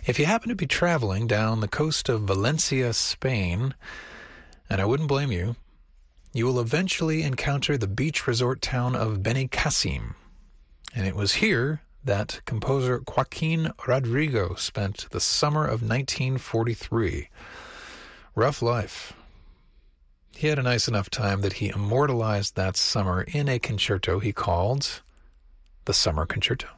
If you happen to be traveling down the coast of Valencia, Spain, and I wouldn't blame you, you will eventually encounter the beach resort town of Benicassim. And it was here that composer Joaquin Rodrigo spent the summer of 1943. Rough life. He had a nice enough time that he immortalized that summer in a concerto he called the Summer Concerto.